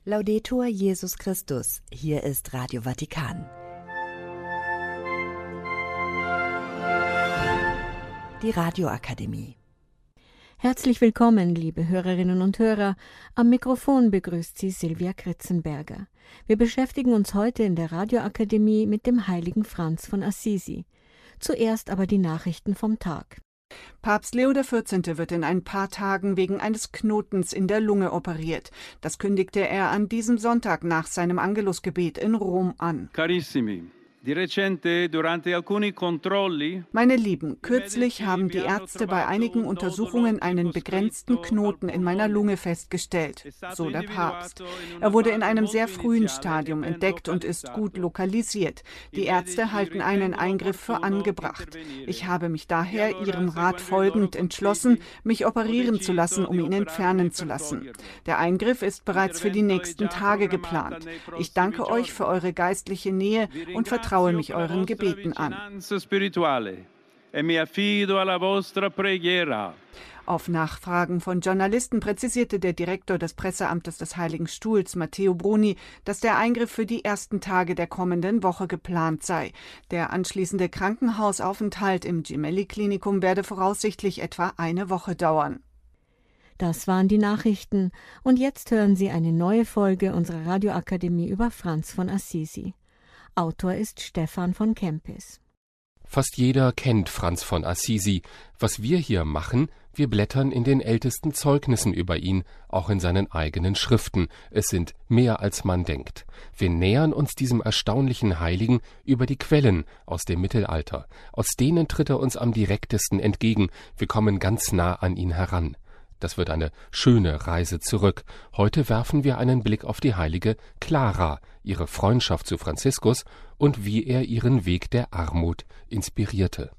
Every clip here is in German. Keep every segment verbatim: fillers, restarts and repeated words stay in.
Laudetur Jesus Christus, hier ist Radio Vatikan. Die Radioakademie. Herzlich willkommen, liebe Hörerinnen und Hörer. Am Mikrofon begrüßt Sie Silvia Kritzenberger. Wir beschäftigen uns heute in der Radioakademie mit dem heiligen Franz von Assisi. Zuerst aber die Nachrichten vom Tag. Papst Leo der vierzehnte. Wird in ein paar Tagen wegen eines Knotens in der Lunge operiert. Das kündigte er an diesem Sonntag nach seinem Angelusgebet in Rom an. Carissimi. Meine Lieben, kürzlich haben die Ärzte bei einigen Untersuchungen einen begrenzten Knoten in meiner Lunge festgestellt, so der Papst. Er wurde in einem sehr frühen Stadium entdeckt und ist gut lokalisiert. Die Ärzte halten einen Eingriff für angebracht. Ich habe mich daher Ihrem Rat folgend entschlossen, mich operieren zu lassen, um ihn entfernen zu lassen. Der Eingriff ist bereits für die nächsten Tage geplant. Ich danke euch für eure geistliche Nähe und vertraue traue mich euren Gebeten an. Auf Nachfragen von Journalisten präzisierte der Direktor des Presseamtes des Heiligen Stuhls, Matteo Bruni, dass der Eingriff für die ersten Tage der kommenden Woche geplant sei. Der anschließende Krankenhausaufenthalt im Gemelli-Klinikum werde voraussichtlich etwa eine Woche dauern. Das waren die Nachrichten. Und jetzt hören Sie eine neue Folge unserer Radioakademie über Franz von Assisi. Autor ist Stefan von Kempis. Fast jeder kennt Franz von Assisi. Was wir hier machen, wir blättern in den ältesten Zeugnissen über ihn, auch in seinen eigenen Schriften. Es sind mehr als man denkt. Wir nähern uns diesem erstaunlichen Heiligen über die Quellen aus dem Mittelalter. Aus denen tritt er uns am direktesten entgegen. Wir kommen ganz nah an ihn heran. Das wird eine schöne Reise zurück. Heute werfen wir einen Blick auf die heilige Clara, ihre Freundschaft zu Franziskus und wie er ihren Weg der Armut inspirierte.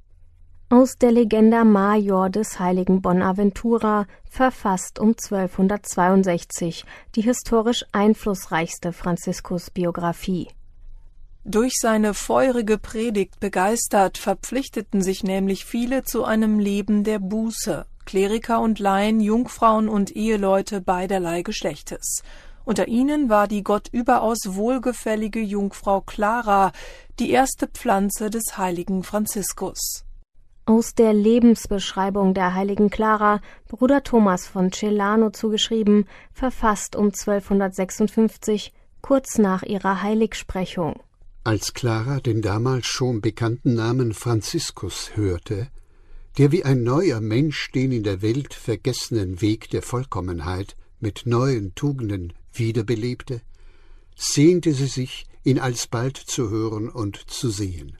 Aus der Legenda Major des heiligen Bonaventura, verfasst um zwölfhundertzweiundsechzig, die historisch einflussreichste Franziskus-Biografie. Durch seine feurige Predigt begeistert, verpflichteten sich nämlich viele zu einem Leben der Buße. Kleriker und Laien, Jungfrauen und Eheleute beiderlei Geschlechtes. Unter ihnen war die Gott überaus wohlgefällige Jungfrau Clara, die erste Pflanze des heiligen Franziskus. Aus der Lebensbeschreibung der heiligen Clara, Bruder Thomas von Celano zugeschrieben, verfasst um zwölfhundertsechsundfünfzig, kurz nach ihrer Heiligsprechung. Als Clara den damals schon bekannten Namen Franziskus hörte, der wie ein neuer Mensch den in der Welt vergessenen Weg der Vollkommenheit mit neuen Tugenden wiederbelebte, sehnte sie sich, ihn alsbald zu hören und zu sehen.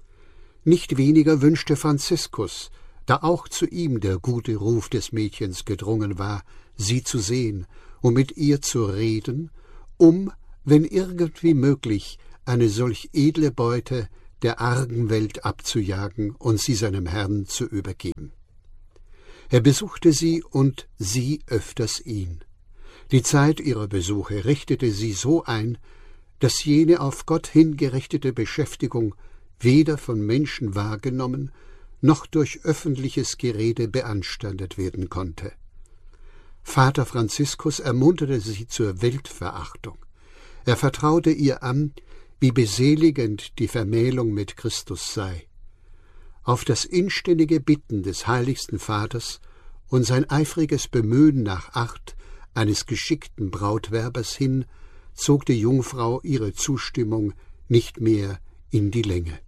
Nicht weniger wünschte Franziskus, da auch zu ihm der gute Ruf des Mädchens gedrungen war, sie zu sehen und mit ihr zu reden, um, wenn irgendwie möglich, eine solch edle Beute der argen Welt abzujagen und sie seinem Herrn zu übergeben. Er besuchte sie und sie öfters ihn. Die Zeit ihrer Besuche richtete sie so ein, dass jene auf Gott hingerichtete Beschäftigung weder von Menschen wahrgenommen noch durch öffentliches Gerede beanstandet werden konnte. Vater Franziskus ermunterte sie zur Weltverachtung. Er vertraute ihr an, wie beseligend die Vermählung mit Christus sei. Auf das inständige Bitten des heiligsten Vaters und sein eifriges Bemühen nach Art eines geschickten Brautwerbers hin, zog die Jungfrau ihre Zustimmung nicht mehr in die Länge.